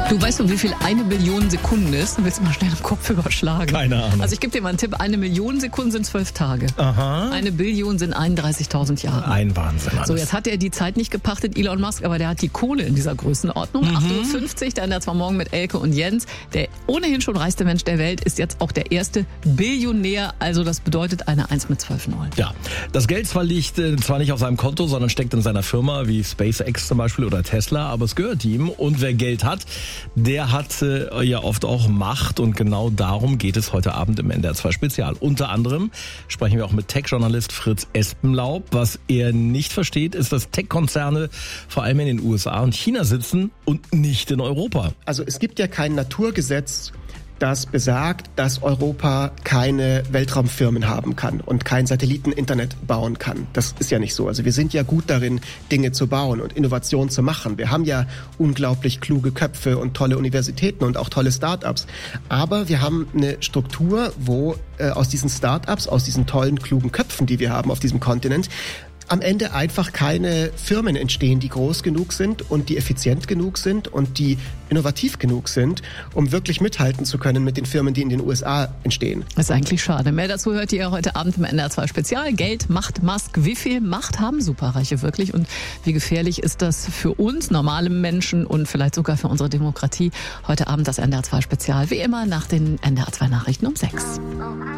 Du weißt doch, wie viel 1 Billion Sekunden ist? Du willst mal schnell im Kopf überschlagen. Keine Ahnung. Also ich gebe dir mal einen Tipp. 1 Million Sekunden sind 12 Tage. Aha. 1 Billion sind 31.000 Jahre. Ein Wahnsinn. Alles. So, jetzt hat er die Zeit nicht gepachtet, Elon Musk, aber der hat die Kohle in dieser Größenordnung. 8.50 Uhr, dann zwar morgen mit Elke und Jens. Der ohnehin schon reichste Mensch der Welt ist jetzt auch der erste Billionär. Also das bedeutet eine 1 mit 12 Nullen. Ja, das Geld liegt zwar nicht auf seinem Konto, sondern steckt in seiner Firma, wie SpaceX zum Beispiel oder Tesla, aber es gehört ihm. Und wer Geld hat, der hat ja oft auch Macht, und genau darum geht es heute Abend im NDR 2 Spezial. Unter anderem sprechen wir auch mit Tech-Journalist Fritz Espenlaub. Was er nicht versteht, ist, dass Tech-Konzerne vor allem in den USA und China sitzen und nicht in Europa. Also es gibt ja kein Naturgesetz, das besagt, dass Europa keine Weltraumfirmen haben kann und kein Satelliteninternet bauen kann. Das ist ja nicht so. Also wir sind ja gut darin, Dinge zu bauen und Innovationen zu machen. Wir haben ja unglaublich kluge Köpfe und tolle Universitäten und auch tolle Start-ups. Aber wir haben eine Struktur, wo aus diesen Start-ups, aus diesen tollen, klugen Köpfen, die wir haben auf diesem Kontinent, am Ende einfach keine Firmen entstehen, die groß genug sind und die effizient genug sind und die innovativ genug sind, um wirklich mithalten zu können mit den Firmen, die in den USA entstehen. Das ist eigentlich schade. Mehr dazu hört ihr heute Abend im NDR 2 Spezial. Geld macht Musk. Wie viel Macht haben Superreiche wirklich? Und wie gefährlich ist das für uns, normale Menschen, und vielleicht sogar für unsere Demokratie? Heute Abend das NDR 2 Spezial. Wie immer nach den NDR 2 Nachrichten um 6.